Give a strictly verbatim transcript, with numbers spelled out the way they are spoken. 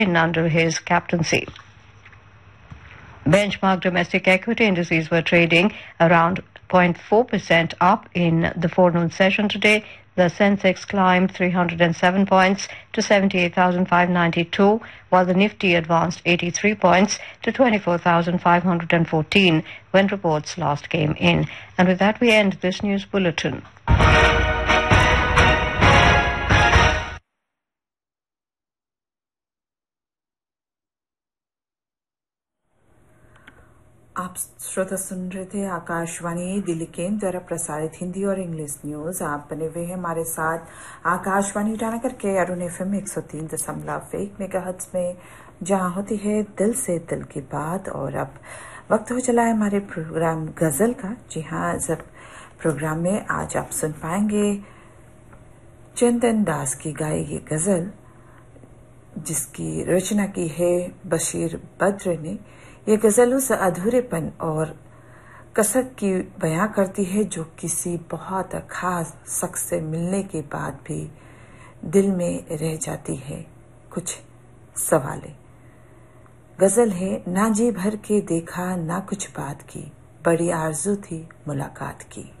under his captaincy. Benchmark domestic equity indices were trading around zero point four percent up in the forenoon session today. The Sensex climbed three hundred seven points to seventy-eight thousand five hundred ninety-two, while the Nifty advanced eighty-three points to twenty-four thousand five hundred fourteen when reports last came in. And with that, we end this news bulletin. आप श्रोता सुन रहे थे आकाशवाणी दिल्ली केंद्र द्वारा प्रसारित हिंदी और English news. आप बने हुए हैं हमारे साथ आकाशवाणी ईटानगर के अरुण एफएम एक सौ तीन दशमलव एक मेगाहर्ट्ज में, जहां होती है दिल से दिल की बात। और अब वक्त हो चला है हमारे प्रोग्राम गजल का। जी हाँ, जब प्रोग्राम में आज आप सुन पाएंगे चंदन दास की गाई ये गजल, जिसकी रचना की है बशीर बद्र ने। ये गजल उस अधूरेपन और कसक की बयां करती है जो किसी बहुत खास शख्स से मिलने के बाद भी दिल में रह जाती है। कुछ सवालें। गजल है, ना जी भर के देखा ना कुछ बात की, बड़ी आरज़ू थी मुलाकात की।